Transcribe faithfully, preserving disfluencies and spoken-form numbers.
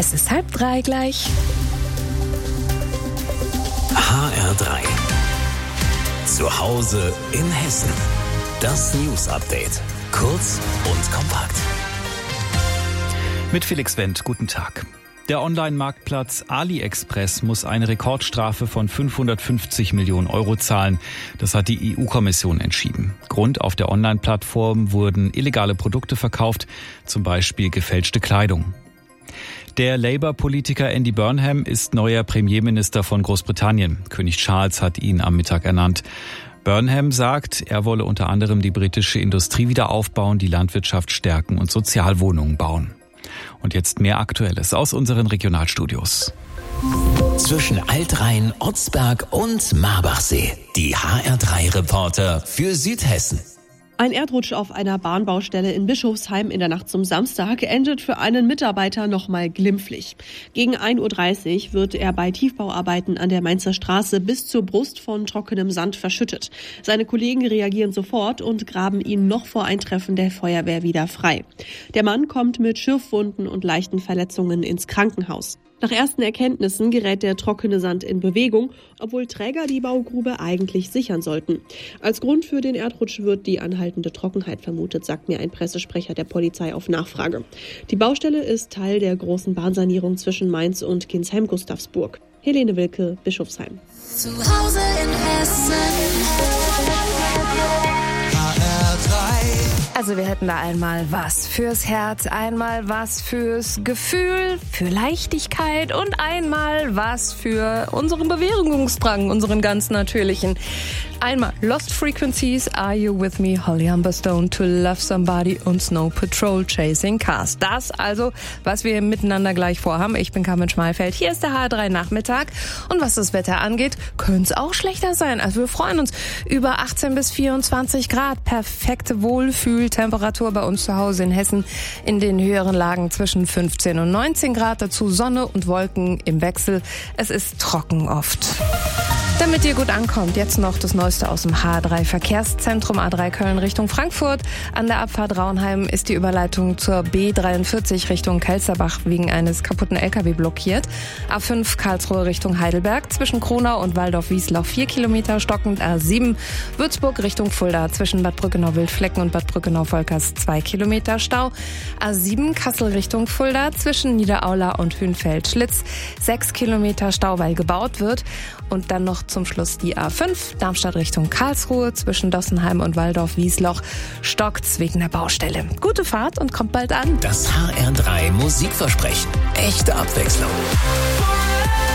Es ist halb drei gleich. H R drei. Zu Hause in Hessen. Das News Update. Kurz und kompakt. Mit Felix Wendt, guten Tag. Der Online-Marktplatz AliExpress muss eine Rekordstrafe von fünfhundertfünfzig Millionen Euro zahlen. Das hat die E U-Kommission entschieden. Grund: auf der Online-Plattform wurden illegale Produkte verkauft, zum Beispiel gefälschte Kleidung. Der Labour-Politiker Andy Burnham ist neuer Premierminister von Großbritannien. König Charles hat ihn am Mittag ernannt. Burnham sagt, er wolle unter anderem die britische Industrie wieder aufbauen, die Landwirtschaft stärken und Sozialwohnungen bauen. Und jetzt mehr Aktuelles aus unseren Regionalstudios. Zwischen Altrhein, Otzberg und Marbachsee. Die H R drei Reporter für Südhessen. Ein Erdrutsch auf einer Bahnbaustelle in Bischofsheim in der Nacht zum Samstag endet für einen Mitarbeiter nochmal glimpflich. Gegen ein Uhr dreißig wird er bei Tiefbauarbeiten an der Mainzer Straße bis zur Brust von trockenem Sand verschüttet. Seine Kollegen reagieren sofort und graben ihn noch vor Eintreffen der Feuerwehr wieder frei. Der Mann kommt mit Schürfwunden und leichten Verletzungen ins Krankenhaus. Nach ersten Erkenntnissen gerät der trockene Sand in Bewegung, obwohl Träger die Baugrube eigentlich sichern sollten. Als Grund für den Erdrutsch wird die anhaltende Trockenheit vermutet, sagt mir ein Pressesprecher der Polizei auf Nachfrage. Die Baustelle ist Teil der großen Bahnsanierung zwischen Mainz und Ginsheim-Gustavsburg. Helene Wilke, Bischofsheim. Zu Hause in Hessen. Also wir hätten da einmal was fürs Herz, einmal was fürs Gefühl, für Leichtigkeit und einmal was für unseren Bewegungsdrang, unseren ganz natürlichen. Einmal Lost Frequencies, Are You With Me, Holly Humberstone, To Love Somebody und Snow Patrol, Chasing Cars. Das also, was wir miteinander gleich vorhaben. Ich bin Carmen Schmalfeld, hier ist der H R drei Nachmittag. Und was das Wetter angeht, könnte es auch schlechter sein. Also wir freuen uns über achtzehn bis vierundzwanzig Grad. Perfekte Wohlfühltemperatur bei uns zu Hause in Hessen. In den höheren Lagen zwischen fünfzehn und neunzehn Grad. Dazu Sonne und Wolken im Wechsel. Es ist trocken oft. Damit ihr gut ankommt, jetzt noch das Neueste aus dem H drei Verkehrszentrum. A drei Köln Richtung Frankfurt. An der Abfahrt Raunheim ist die Überleitung zur B dreiundvierzig Richtung Kelsterbach wegen eines kaputten L K W blockiert. A fünf Karlsruhe Richtung Heidelberg. Zwischen Kronau und Waldorf-Wiesloch vier Kilometer stockend. A sieben Würzburg Richtung Fulda. Zwischen Bad Brückenau-Wildflecken und Bad Brückenau-Volkers zwei Kilometer Stau. A sieben Kassel Richtung Fulda. Zwischen Niederaula und Hünfeld-Schlitz sechs Kilometer Stau, weil gebaut wird. Und dann noch zum Schluss die A fünf, Darmstadt Richtung Karlsruhe, zwischen Dossenheim und Waldorf-Wiesloch, stockt's wegen der Baustelle. Gute Fahrt und kommt bald an. Das H R drei Musikversprechen. Echte Abwechslung.